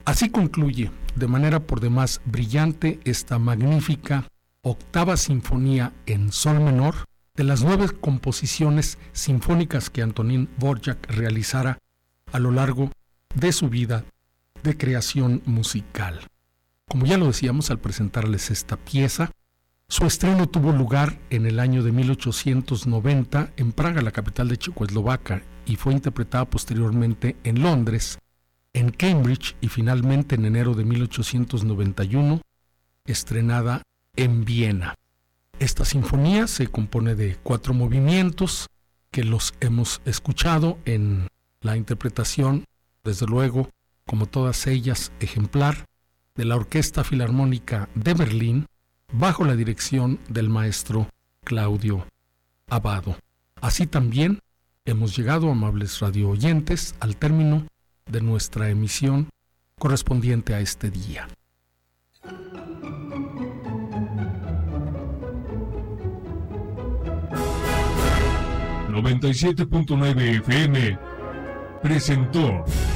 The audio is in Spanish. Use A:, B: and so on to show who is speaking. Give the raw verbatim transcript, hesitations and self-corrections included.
A: Así concluye de manera por demás brillante esta magnífica octava sinfonía en sol menor de las nueve composiciones sinfónicas que Antonín Dvořák realizara a lo largo de su vida de creación musical. Como ya lo decíamos al presentarles esta pieza, su estreno tuvo lugar en el año de mil ochocientos noventa en Praga, la capital de Checoslovaquia, y fue interpretada posteriormente en Londres, en Cambridge y finalmente en enero de mil ochocientos noventa y uno, estrenada en Viena. Esta sinfonía se compone de cuatro movimientos que los hemos escuchado en la interpretación, desde luego, como todas ellas, ejemplar, de la Orquesta Filarmónica de Berlín, bajo la dirección del maestro Claudio Abbado. Así también hemos llegado, amables radio oyentes, al término de nuestra emisión correspondiente a este día.
B: noventa y siete punto nueve F M presentó